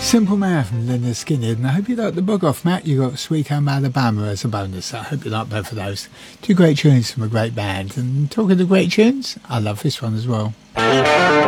Simple Man from Lynyrd Skynyrd, and I hope you like the bog off, Matt. You got Sweet Home Alabama as a bonus. I hope you like both of those. Two great tunes from a great band. And talking of great tunes, I love this one as well.